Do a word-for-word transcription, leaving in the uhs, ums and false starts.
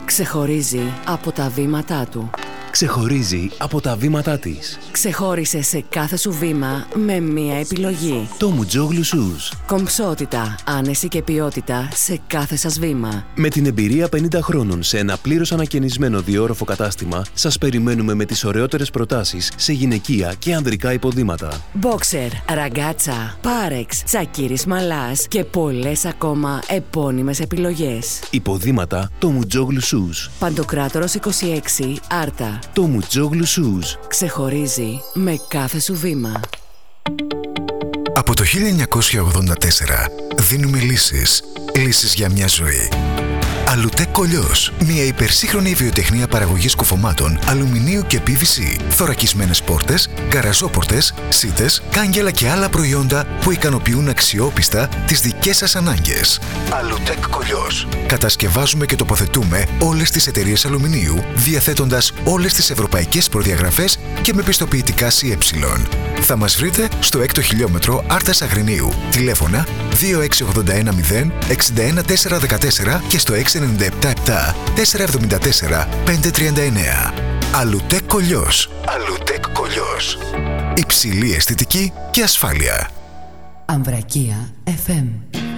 Ξεχωρίζει από τα βήματά του. Ξεχωρίζει από τα βήματά της. Ξεχώρισε σε κάθε σου βήμα με μία επιλογή. Tomujoglou Shoes. Κομψότητα, άνεση και ποιότητα σε κάθε σας βήμα. Με την εμπειρία πενήντα χρόνων σε ένα πλήρως ανακαινισμένο διόροφο κατάστημα, σας περιμένουμε με τις ωραιότερες προτάσεις σε γυναικεία και ανδρικά υποδήματα. Μπόξερ, ραγκάτσα, πάρεξ, τσακίρις μαλάς και πολλές ακόμα επώνυμες επιλογές. Υποδήματα Tomujoglou Shoes. Παντοκράτορος είκοσι έξι, Άρτα. Tomujoglou Shoes. Ξεχωρίζει με κάθε σου βήμα. Από το χίλια εννιακόσια ογδόντα τέσσερα δίνουμε λύσεις. Λύσεις για μια ζωή. Αλουτέκ Κολλιός. Μια υπερσύγχρονη βιοτεχνία παραγωγής κουφωμάτων, αλουμινίου και πι βι σι. Θωρακισμένες πόρτες, γκαραζόπορτες, σίτες, κάγκελα και άλλα προϊόντα που ικανοποιούν αξιόπιστα τις δικές σας ανάγκες. Αλουτέκ Κολλιός. Κατασκευάζουμε και τοποθετούμε όλες τις εταιρείες αλουμινίου, διαθέτοντας όλες τις ευρωπαϊκές προδιαγραφές και με πιστοποιητικά σι ε. Θα μας βρείτε στο έκτο χιλιόμετρο Άρτας Αγρινίου. Τηλέφωνα δύο έξι ογδόντα ένα μηδέν εξήντα ένα τετρακόσια δεκατέσσερα και στο έξι εννιά επτά επτά τετρακόσια εβδομήντα τέσσερα πεντακόσια τριάντα εννέα. Αλουτέκ Κολλιός. Αλουτέκ Κολλιός. Υψηλή αισθητική και ασφάλεια. Αμβρακία εφ εμ.